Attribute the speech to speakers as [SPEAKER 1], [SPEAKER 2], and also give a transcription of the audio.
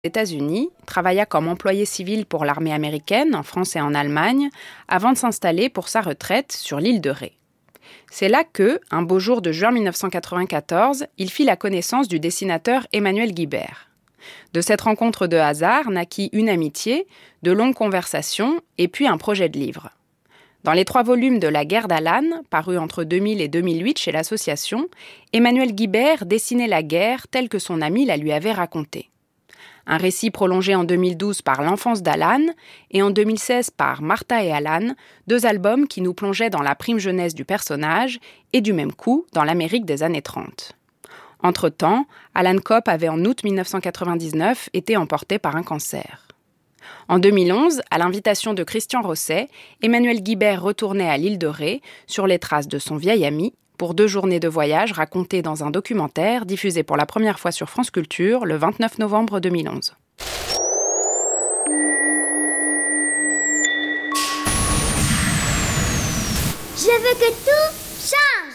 [SPEAKER 1] États-Unis, travailla comme employé civil pour l'armée américaine, en France et en Allemagne, avant de s'installer pour sa retraite sur l'île de Ré. C'est là que, un beau jour de juin 1994, il fit la connaissance du dessinateur Emmanuel Guibert. De cette rencontre de hasard naquit une amitié, de longues conversations et puis un projet de livre. Dans les 3 volumes de La guerre d'Alan, parus entre 2000 et 2008 chez l'Association, Emmanuel Guibert dessinait la guerre telle que son ami la lui avait racontée. Un récit prolongé en 2012 par L'enfance d'Alan et en 2016 par Martha et Alan, 2 albums qui nous plongeaient dans la prime jeunesse du personnage et du même coup dans l'Amérique des années 30. Entre-temps, Alan Copp avait en août 1999 été emporté par un cancer. En 2011, à l'invitation de Christian Rosset, Emmanuel Guibert retournait à l'île de Ré sur les traces de son vieil ami pour 2 journées de voyage racontées dans un documentaire diffusé pour la première fois sur France Culture le 29 novembre 2011.
[SPEAKER 2] Je veux que tout change.